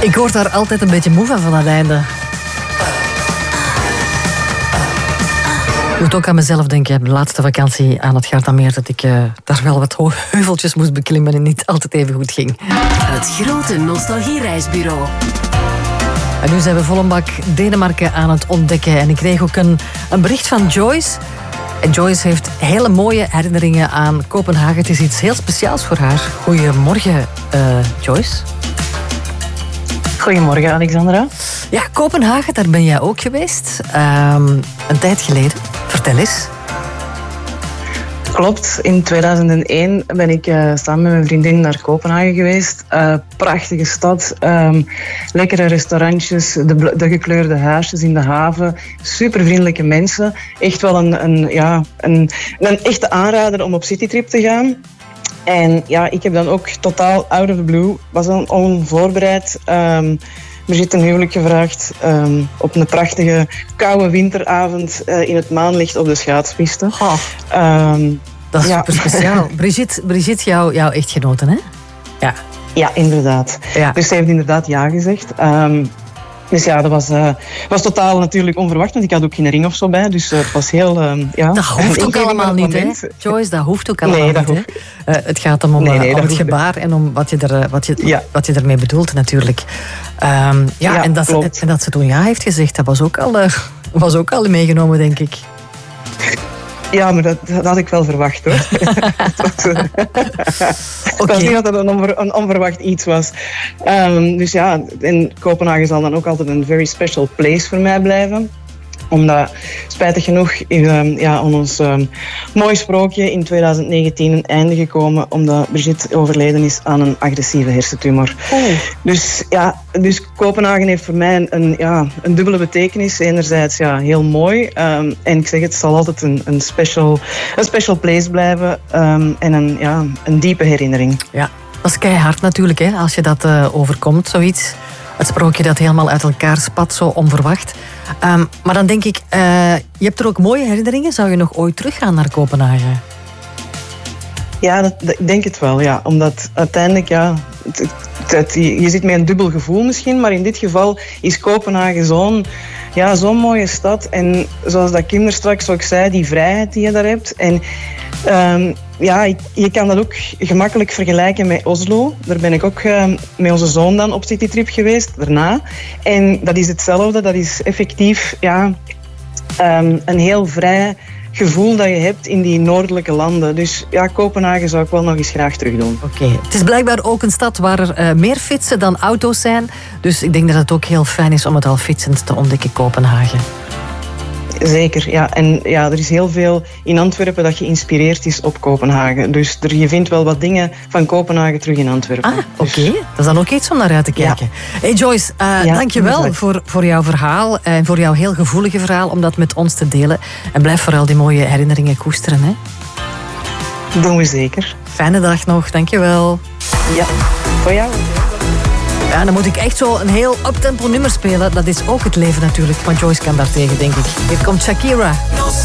Ik word daar altijd een beetje moe van het einde. Ik moet ook aan mezelf denken. De laatste vakantie aan het Gardameer dat ik daar wel wat heuveltjes moest beklimmen en niet altijd even goed ging. Het grote nostalgiereisbureau. En nu zijn we vol een bak Denemarken aan het ontdekken. En ik kreeg ook een bericht van Joyce. En Joyce heeft hele mooie herinneringen aan Kopenhagen. Het is iets heel speciaals voor haar. Goedemorgen, Joyce. Goedemorgen, Alexandra. Ja, Kopenhagen, daar ben jij ook geweest. Een tijd geleden. Vertel eens. Klopt, in 2001 ben ik samen met mijn vriendin naar Kopenhagen geweest. Prachtige stad, lekkere restaurantjes, de gekleurde huisjes in de haven, supervriendelijke mensen. Echt wel een echte aanrader om op citytrip te gaan. En ja, ik heb dan ook totaal out of the blue, was dan onvoorbereid, Brigitte een huwelijk gevraagd op een prachtige koude winteravond in het maanlicht op de schaatspiste. Dat is super speciaal. Brigitte, jouw echtgenote, hè? Ja. Ja, inderdaad. Ja. Dus ze heeft inderdaad ja gezegd. Dus ja, dat was totaal natuurlijk onverwacht, want ik had ook geen ring of zo bij. Dus het was heel... Dat hoeft ook allemaal niet, hè? Joyce, dat hoeft ook allemaal niet, hè? Het gaat om het gebaar en om wat je ermee bedoelt, natuurlijk. En dat ze toen ja heeft gezegd, dat was ook al meegenomen, denk ik. Ja, maar dat had ik wel verwacht, hoor. Ik was niet dat het een onverwacht iets was. Dus ja, in Kopenhagen zal dan ook altijd een very special place voor mij blijven. Omdat, spijtig genoeg, is aan ons mooi sprookje in 2019 een einde gekomen. Omdat Brigitte overleden is aan een agressieve hersentumor. Dus Kopenhagen heeft voor mij een dubbele betekenis. Enerzijds heel mooi. En ik zeg het zal altijd een special place blijven. En een diepe herinnering. Ja, dat is keihard natuurlijk, hè, als je dat overkomt, zoiets. Het sprookje dat helemaal uit elkaar spat, zo onverwacht. Maar dan denk ik, je hebt er ook mooie herinneringen. Zou je nog ooit teruggaan naar Kopenhagen? Ja, ik denk het wel. Ja. Omdat uiteindelijk, je zit met een dubbel gevoel misschien. Maar in dit geval is Kopenhagen zo'n mooie stad. En zoals dat Kim er straks ook zei, die vrijheid die je daar hebt. En je kan dat ook gemakkelijk vergelijken met Oslo. Daar ben ik ook met onze zoon dan op citytrip geweest, daarna. En dat is hetzelfde. Dat is effectief een heel vrij gevoel dat je hebt in die noordelijke landen. Dus ja, Kopenhagen zou ik wel nog eens graag terug doen. Oké. Het is blijkbaar ook een stad waar er meer fietsen dan auto's zijn. Dus ik denk dat het ook heel fijn is om het al fietsend te ontdekken, Kopenhagen. Zeker, ja. En ja, er is heel veel in Antwerpen dat geïnspireerd is op Kopenhagen. Dus je vindt wel wat dingen van Kopenhagen terug in Antwerpen. Oké. Dat is dan ook iets om naar uit te kijken. Ja. Hey Joyce, dankjewel voor jouw verhaal en voor jouw heel gevoelige verhaal om dat met ons te delen. En blijf vooral die mooie herinneringen koesteren, hè? Doen we zeker. Fijne dag nog, dankjewel. Ja, voor jou. Ja, dan moet ik echt zo een heel uptempo nummer spelen. Dat is ook het leven natuurlijk. Want Joyce kan daartegen, denk ik. Hier komt Shakira.